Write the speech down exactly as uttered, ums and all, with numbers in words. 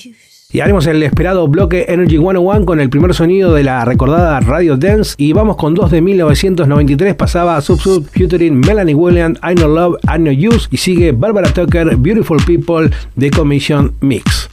Y haremos el esperado bloque Energy ciento uno con el primer sonido de la recordada Radio Dance. Y vamos con dos de mil novecientos noventa y tres. Pasaba Sub Sub featuring Melanie Williams, I Know Love, I Know Use. Y sigue Barbara Tucker, Beautiful People de Commission Mix.